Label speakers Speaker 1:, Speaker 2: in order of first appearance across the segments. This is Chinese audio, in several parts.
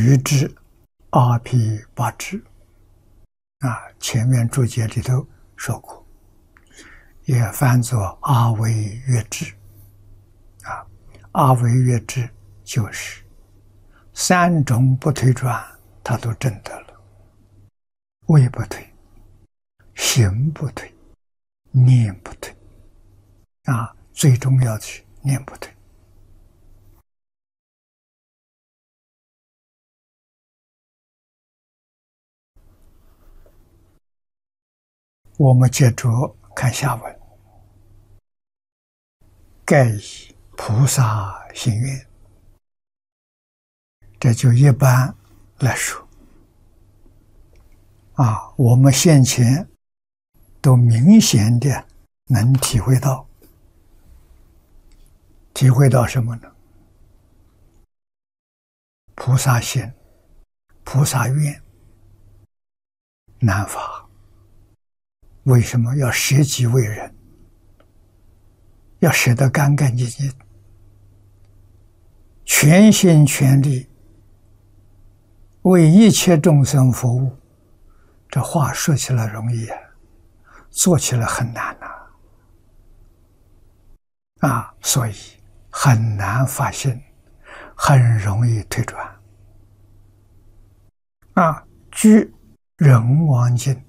Speaker 1: 举之阿毗跋致前面注解里头说过，也翻作阿惟越致阿惟越致就是三种不退转，他都证得了，位不退，行不退，念不退最重要的是念不退。我们接着看下文，盖以菩萨行愿，这就一般来说我们先前都明显的能体会到什么呢？菩萨行、菩萨愿难发。为什么要舍己为人？要舍得干干净净，全心全力为一切众生服务。这话说起来容易做起来很难所以很难发心，很容易退转据人王经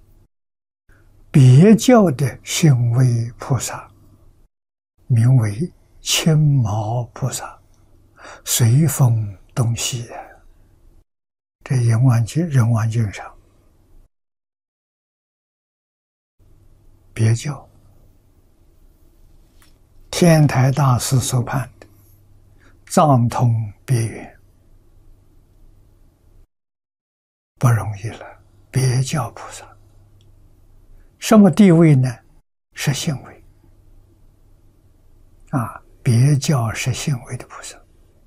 Speaker 1: 别教的行为菩萨名为青毛菩萨，随风东西。这人王经上别教天台大师所判的藏通别圆，不容易了。别教菩萨什么地位呢？是行为别教是行为的菩萨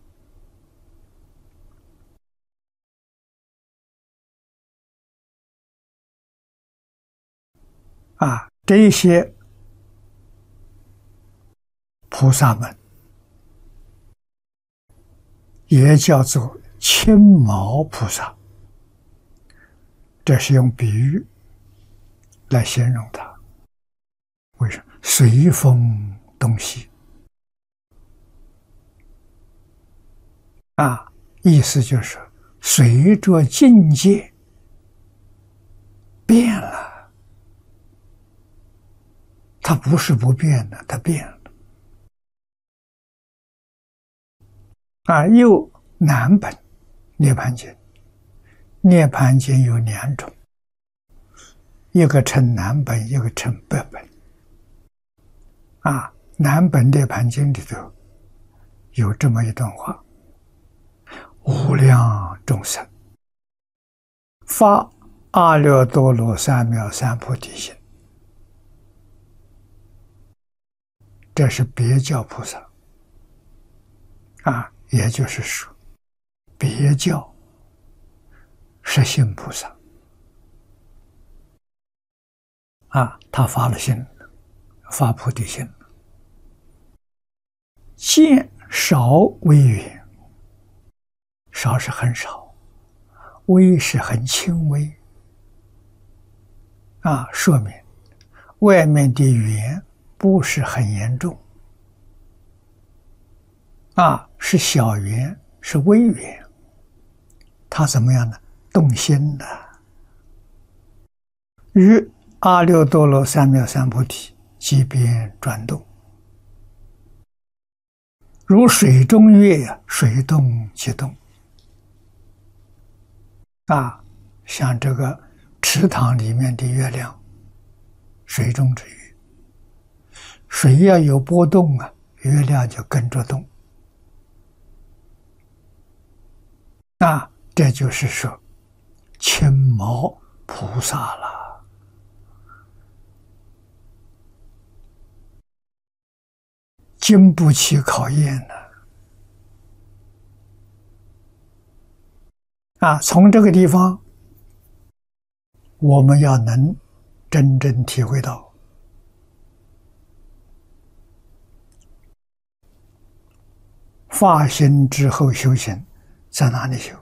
Speaker 1: 这些菩萨们也叫做青毛菩萨，这是用比喻来形容它。为什么？随风东西意思就是随着境界变了，它不是不变的，它变了又南本涅槃经，涅槃经有两种，一个称南本，一个称北本南本涅槃经里头有这么一段话：无量众生发阿耨多罗三藐三菩提心，这是别教菩萨也就是说别教是行菩萨他发了心，发菩提心，见少微远，少是很少，微是很轻微说明外面的缘不是很严重是小缘，是微缘。他怎么样呢？动心的，于阿耨多罗三藐三菩提即便转动，如水中月水动即动像这个池塘里面的月亮，水中之月，水要有波动月亮就跟着动这就是说青毛菩萨了。经不起考验从这个地方我们要能真正体会到发心之后修行在哪里修？